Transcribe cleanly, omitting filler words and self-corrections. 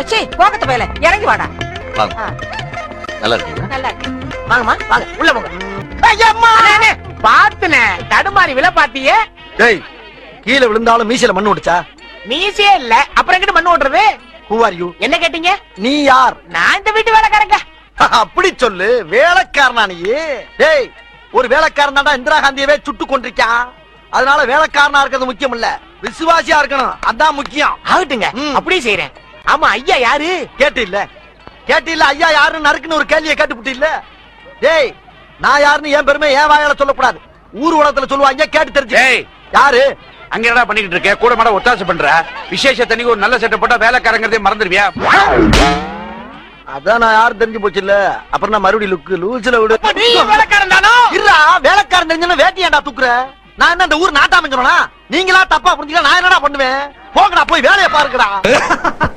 சீ போகத்த போயல இறங்கி வாடா. வாங்க. நல்லா இருக்கீங்களா? நல்லா இருக்கு. வாங்கம்மா வாங்க உள்ள போங்க. பாத்துனே தடுமாறி விழ பாத்தியே. டேய் கீழே விழுந்தாலும் மீசையில மண்ணு ஓடுச்சா? மீசே இல்ல அப்புறம் எங்கிட்ட மண்ணு ஓட்டுறது? Who are you? என்ன கேட்டீங்க? நீ யார்? நான் இந்த வீட்டு வேலைக்காரங்க. அப்படி சொல்லு. வேலைக்காரனா நீ? டேய் ஒரு வேலைக்காரன் தான்டா இந்திரா காந்தியவே சுட்டு கொண்டிருக்கான். அதனால வேலைக்காரனா இருக்கிறது முக்கியம் இல்ல, விசுவாசியா இருக்கணும், அதான் முக்கியம். ஆகட்டுங்க, அப்படியே செய்யறேன். ஆமா ஐயா யாரு? கேட்டு இல்ல ஐயா யாருன்னு நறுக்குன்னு ஒரு கேள்வியை கேட்டுப்புட்டு இல்ல. டேய் நான் யாருன்னு என் பெருமை என் வாயால சொல்லக்கூடாது, ஊர் உலகத்துல சொல்லுவாங்க, கேட்டு தெரிஞ்சு. யாரு அங்க என்னடா பண்ணிட்டு இருக்க? கூட மாட ஒத்தாசை பண்ற. விசேஷ தனிக்கு ஒரு நல்ல செட்டப் போட்டா வேலைக்காரங்கிறதே மறந்துடுவியா? அதான் நான் யாரும் தெரிஞ்சு போச்சு இல்ல. அப்புறம் நான் மறுபடியும் லுக்கு லூசில விடு. வேலைக்காரன் தானோ? இருடா, வேலைக்காரன் தெரிஞ்சா வேட்டி ஏன்டா தூக்குற? நான் என்ன இந்த ஊர் நாட்டாமைங்கிறோனா? நீங்களா தப்பா புரிஞ்சுக்கலாம், நான் என்னடா பண்ணுவேன்? போங்கடா போய் வேலையை பாருங்கடா.